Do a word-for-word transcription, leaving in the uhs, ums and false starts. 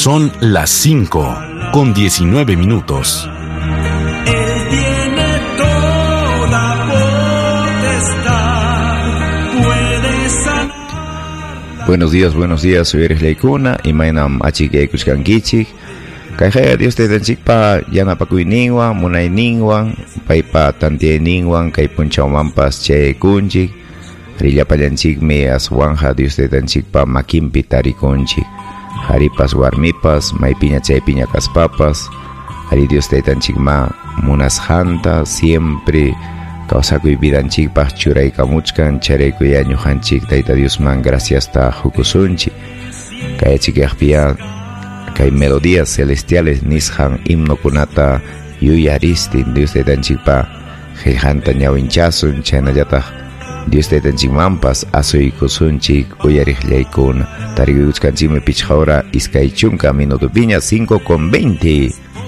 Son las cinco con diecinueve minutos. Él tiene toda potestad, puede sanar. Buenos días, buenos días, soy Eres Leikuna y mainam achike kuchkankichik. Kaya Dios te danchikpa yanapakuyninwan, munayninwan, paypa tantiyayninwan, kay punchawmanpas chayaykunchik. Rillapallanchikmi aswanja Dios te danchikpa makinpi tarikunchik. Haripas warmipas, maypiña chaypiña kaspapas. Hari Dios te danchikma munashanta siempre kawsakuy vidanchikpaq churaykamuchkan charaykuya ñuqanchik Tayta Diosman gracias ta hukusunchik. Kay chikaqpiya kay melodías celestiales nishan himnokunata yuyaristin Dios te danchikpa qillqanta ñawinchasun chaynallataq Dios te danchikmanpas asuykusunchik uyariqllaykuna tarikuchkanchikmi pichqa hora iskay chunka minutupiña cinco con veinte.